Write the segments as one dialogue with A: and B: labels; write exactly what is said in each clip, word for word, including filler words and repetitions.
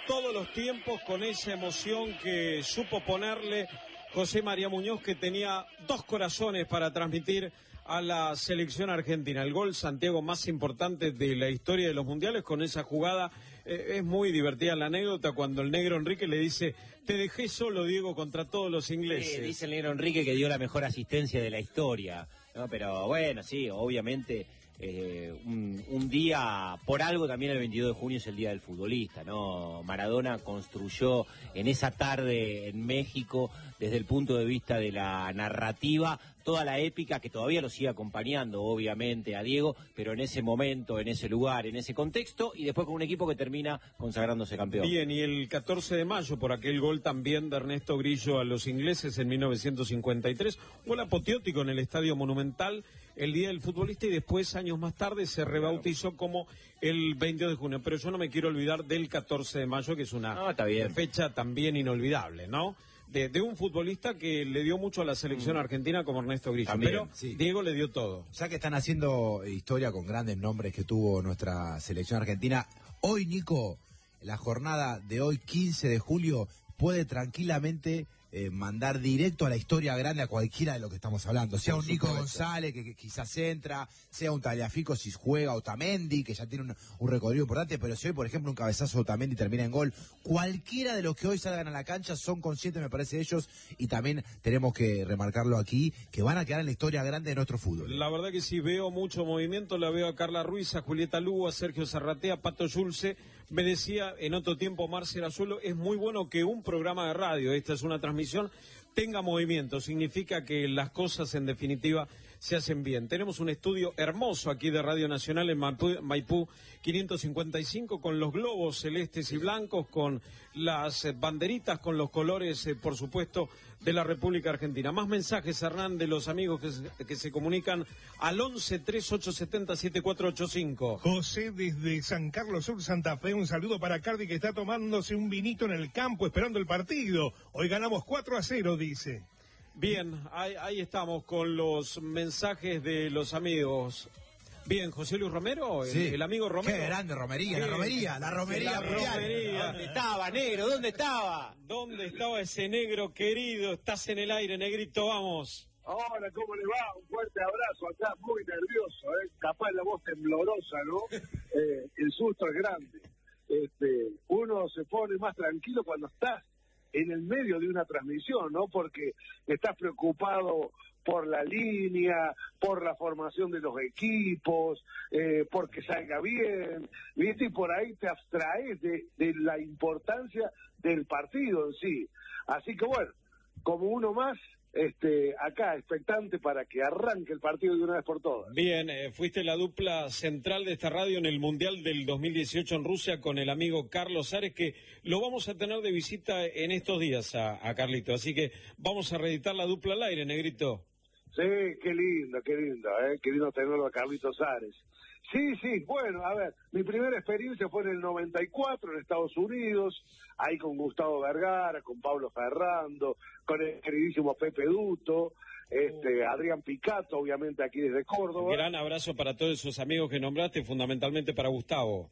A: todos los tiempos con esa emoción que supo ponerle José María Muñoz, que tenía dos corazones para transmitir a la selección argentina. El gol, Santiago, más importante de la historia de los mundiales, con esa jugada. Eh, es muy divertida la anécdota cuando el negro Enrique le dice: te dejé solo, Diego, contra todos los ingleses.
B: Sí, dice el negro Enrique que dio la mejor asistencia de la historia, ¿no? Pero bueno, sí, obviamente eh, un, un día, por algo también el veintidós de junio es el día del futbolista, ¿no? Maradona construyó en esa tarde en México, desde el punto de vista de la narrativa, toda la épica que todavía lo sigue acompañando, obviamente, a Diego, pero en ese momento, en ese lugar, en ese contexto, y después con un equipo que termina consagrándose campeón.
A: Bien, y el catorce de mayo, por aquel gol también de Ernesto Grillo a los ingleses en mil novecientos cincuenta y tres, gol apoteótico en el Estadio Monumental, el Día del Futbolista, y después, años más tarde, se rebautizó como el veintidós de junio. Pero yo no me quiero olvidar del catorce de mayo, que es una
B: no, está bien.
A: fecha también inolvidable, ¿no? De, de un futbolista que le dio mucho a la selección argentina como Ernesto Grillo.
C: También,
A: pero
C: sí.
A: Diego le dio todo.
C: Ya que están haciendo historia con grandes nombres que tuvo nuestra selección argentina, hoy, Nico, la jornada de hoy, quince de julio, puede tranquilamente eh, mandar directo a la historia grande a cualquiera de lo que estamos hablando. Sea un Nico González, que, que quizás entra, sea un Tagliafico si juega, Otamendi, que ya tiene un, un recorrido importante, pero si hoy, por ejemplo, un cabezazo de Otamendi termina en gol, cualquiera de los que hoy salgan a la cancha son conscientes, me parece, ellos, y también tenemos que remarcarlo aquí, que van a quedar en la historia grande de nuestro fútbol.
A: La verdad que sí, veo mucho movimiento, la veo a Carla Ruiz, a Julieta Lugo, a Sergio Zarratea, a Pato Yulce. Me decía en otro tiempo Marcela Azuelo, es muy bueno que un programa de radio, esta es una transmisión, tenga movimiento, significa que las cosas en definitiva se hacen bien. Tenemos un estudio hermoso aquí de Radio Nacional en Maipú, Maipú quinientos cincuenta y cinco, con los globos celestes y blancos, con las banderitas, con los colores, eh, por supuesto, de la República Argentina. Más mensajes, Hernán, de los amigos que se, que se comunican al once, treinta y ocho setenta, setenta y cuatro ochenta y cinco.
D: José desde San Carlos Sur, Santa Fe, un saludo para Cardi, que está tomándose un vinito en el campo esperando el partido. Hoy ganamos cuatro a cero, dice.
A: Bien, ahí, ahí estamos con los mensajes de los amigos. Bien, José Luis Romero, el,
C: sí.
A: el amigo Romero.
C: Qué grande romería,
A: ¿Qué?
C: la romería, la romería.
A: La romería.
B: ¿Dónde estaba, negro? ¿Dónde estaba?
A: ¿Dónde estaba ese negro querido? Estás en el aire, negrito, vamos.
E: Hola, ¿cómo le va? Un fuerte abrazo acá, muy nervioso, ¿eh? Capaz la voz temblorosa, ¿no? Eh, el susto es grande. Este, uno se pone más tranquilo cuando estás en el medio de una transmisión, ¿no? Porque estás preocupado por la línea, por la formación de los equipos, eh, porque salga bien, ¿viste? Y por ahí te abstraes de, de la importancia del partido en sí. Así que bueno, como uno más, este, acá expectante para que arranque el partido de una vez por todas.
A: Bien, eh, fuiste la dupla central de esta radio en el Mundial del dos mil dieciocho en Rusia con el amigo Carlos Ares, que lo vamos a tener de visita en estos días a, a Carlito, así que vamos a reeditar la dupla al aire, negrito.
E: Sí, qué lindo, qué lindo, ¿eh? Qué lindo tenerlo a Carlitos Ares. Sí, sí, bueno, a ver, mi primera experiencia fue en el noventa y cuatro en Estados Unidos, ahí con Gustavo Vergara, con Pablo Ferrando, con el queridísimo Pepe Duto, este, Adrián Picato, obviamente aquí desde Córdoba.
A: Gran abrazo para todos esos amigos que nombraste, fundamentalmente para Gustavo.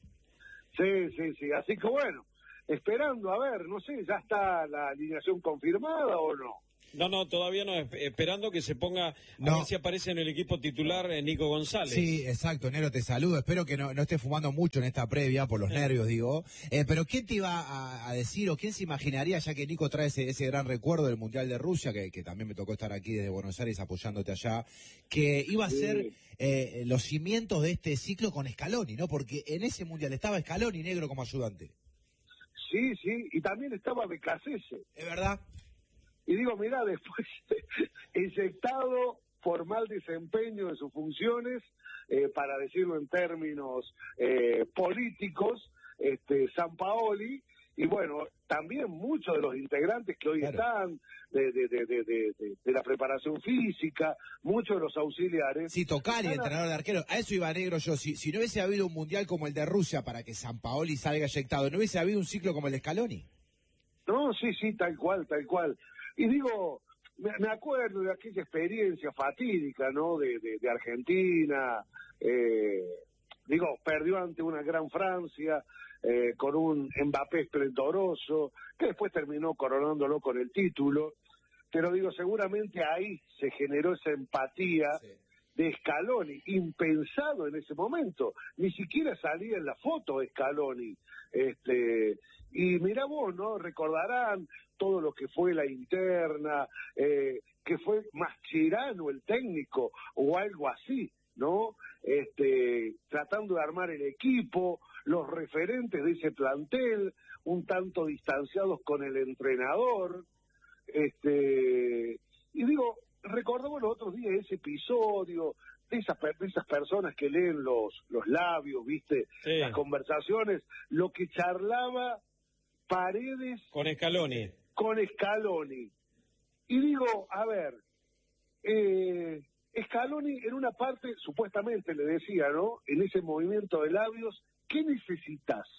E: Sí, sí, sí, así que bueno, esperando, a ver, no sé, ¿ya está la alineación confirmada o no?
A: No, no, todavía no, esperando que se ponga,
C: no.
A: a ver si aparece en el equipo titular eh, Nico González.
C: Sí, exacto, Nero, te saludo, espero que no, no estés fumando mucho en esta previa, por los nervios, digo, eh, pero ¿quién te iba a, a decir, o quién se imaginaría, ya que Nico trae ese, ese gran recuerdo del Mundial de Rusia, que, que también me tocó estar aquí desde Buenos Aires apoyándote allá, que iba a ser eh, los cimientos de este ciclo con Scaloni, ¿no? Porque en ese Mundial estaba Scaloni, negro, como ayudante.
E: Sí, sí, y también estaba Becasese.
C: ¿Es verdad?
E: Y digo, mirá, después inyectado por mal desempeño de sus funciones, eh, para decirlo en términos eh, políticos, este, Sampaoli, y bueno, también muchos de los integrantes que hoy claro. están, de, de, de, de, de, de la preparación física, muchos de los auxiliares.
C: Sí, Tocari, entrenador de arquero, a eso iba, negro, yo, si, si no hubiese habido un mundial como el de Rusia para que Sampaoli salga eyectado, ¿no hubiese habido un ciclo como el de Scaloni?
E: No, sí, sí, tal cual, tal cual. Y digo, me, me acuerdo de aquella experiencia fatídica, ¿no? De, de, de Argentina, eh, digo, perdió ante una gran Francia, eh, con un Mbappé esplendoroso, que después terminó coronándolo con el título, pero digo, seguramente ahí se generó esa empatía sí. de Scaloni, impensado en ese momento, ni siquiera salía en la foto Scaloni, este, y mirá vos, ¿no? Recordarán todo lo que fue la interna, eh, que fue Mascherano el técnico, o algo así, ¿no? Este, tratando de armar el equipo, los referentes de ese plantel, un tanto distanciados con el entrenador, este, y digo, recordamos los otros días ese episodio, de esas, de esas personas que leen los, los labios, viste, sí. las conversaciones, lo que charlaba Paredes
A: con Scaloni.
E: Con Scaloni. Y digo, a ver, eh, Scaloni en una parte, supuestamente le decía, ¿no? En ese movimiento de labios, ¿qué necesitas?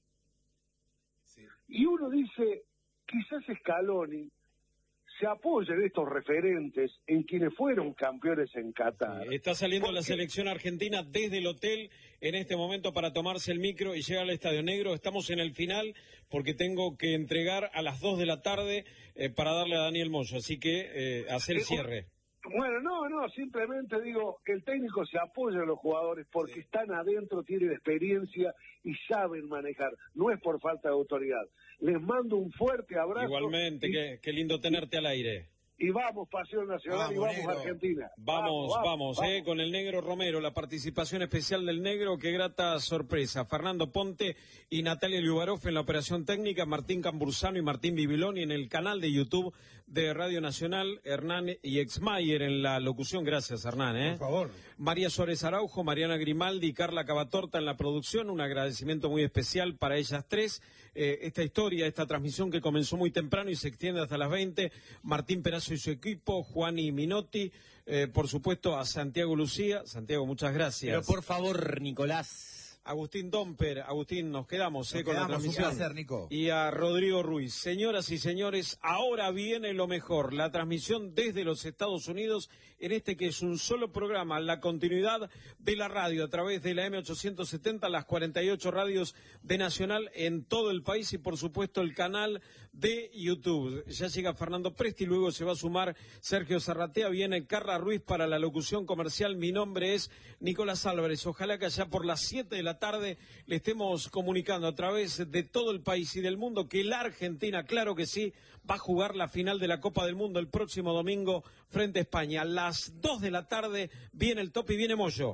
E: Sí. Y uno dice, quizás Scaloni se apoya en estos referentes, en quienes fueron campeones en Qatar.
A: Sí, está saliendo Porque... la selección argentina desde el hotel en este momento para tomarse el micro y llegar al Estadio Negro. Estamos en el final porque tengo que entregar a las dos de la tarde eh, para darle a Daniel Moyo, así que eh, hacer el cierre.
E: Bueno, no, no, simplemente digo, el técnico se apoya en los jugadores porque sí. están adentro, tienen experiencia y saben manejar, no es por falta de autoridad. Les mando un fuerte abrazo.
A: Igualmente, y, qué, qué lindo tenerte al aire.
E: Y vamos, Pasión Nacional, vamos, y vamos negro. Argentina.
A: Vamos, vamos, vamos, vamos. Eh, con el Negro Romero, la participación especial del Negro, qué grata sorpresa. Fernando Ponte y Natalia Liubarov en la operación técnica, Martín Cambursano y Martín Bibiloni en el canal de YouTube de Radio Nacional, Hernán y Exmayer en la locución. Gracias, Hernán. ¿eh?
D: Por favor.
A: María Suárez Araujo, Mariana Grimaldi y Carla Cavatorta en la producción. Un agradecimiento muy especial para ellas tres. Eh, esta historia, esta transmisión que comenzó muy temprano y se extiende hasta las veinte. Martín Perazo y su equipo, Juani Minotti, eh, por supuesto a Santiago Lucía. Santiago, muchas gracias.
B: Pero por favor, Nicolás.
A: Agustín Domper, Agustín, nos quedamos,
C: nos
A: eh, con
C: quedamos,
A: la transmisión.
C: Un placer, Nico.
A: Y a Rodrigo Ruiz. Señoras y señores, ahora viene lo mejor, la transmisión desde los Estados Unidos, en este que es un solo programa, la continuidad de la radio a través de la eme ochocientos setenta, las cuarenta y ocho radios de Nacional en todo el país y por supuesto el canal de YouTube. Ya llega Fernando Presti, luego se va a sumar Sergio Zarratea, viene Carla Ruiz para la locución comercial. Mi nombre es Nicolás Álvarez. Ojalá que allá por las siete de la tarde le estemos comunicando a través de todo el país y del mundo que la Argentina, claro que sí, va a jugar la final de la Copa del Mundo el próximo domingo frente a España. A las dos de la tarde viene el top y viene Moyo.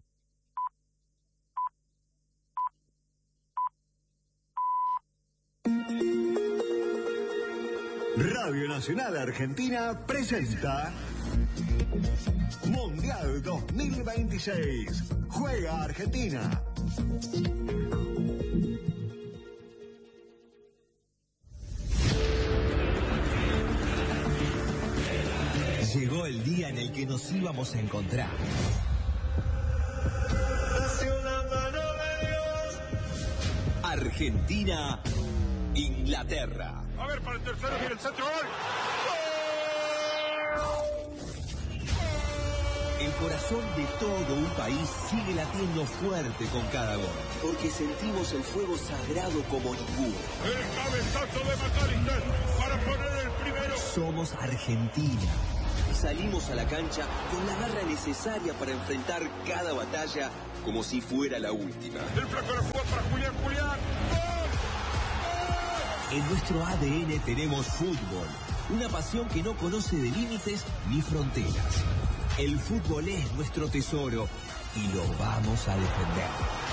F: Radio Nacional Argentina presenta Mundial dos mil veintiséis. Juega Argentina.
G: Llegó el día en el que nos íbamos a encontrar. Argentina, Inglaterra.
D: A ver, para el tercero viene el centro, gol.
G: El corazón de todo un país sigue latiendo fuerte con cada gol, porque sentimos el fuego sagrado como ninguno.
D: El cabezazo de McAllister para poner el primero.
G: Somos Argentina y salimos a la cancha con la garra necesaria para enfrentar cada batalla como si fuera la última.
D: El flaco la jugó para Julián, Julián.
G: En nuestro A D N tenemos fútbol, una pasión que no conoce de límites ni fronteras. El fútbol es nuestro tesoro y lo vamos a defender.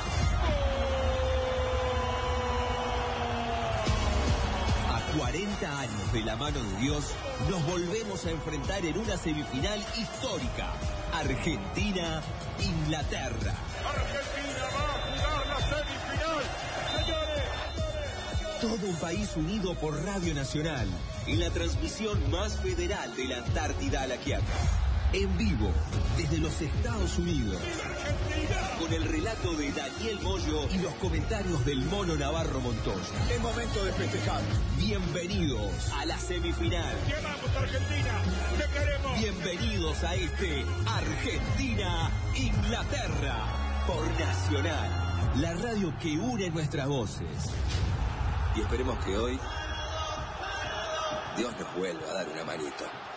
G: A cuarenta años de la mano de Dios, nos volvemos a enfrentar en una semifinal histórica. Argentina, Inglaterra.
D: Argentina va a jugar la semifinal, señores.
G: Todo un país unido por Radio Nacional, en la transmisión más federal de la Antártida a la Quiaca. En vivo, desde los Estados Unidos, con el relato de Daniel Moyo y los comentarios del Mono Navarro Montoya.
F: Es momento de festejar.
G: Bienvenidos a la semifinal.
D: ¡Llevamos Argentina! ¡Te queremos!
G: Bienvenidos a este Argentina-Inglaterra. por Nacional, la radio que une nuestras voces. Y esperemos que hoy Dios nos vuelva a dar una manito.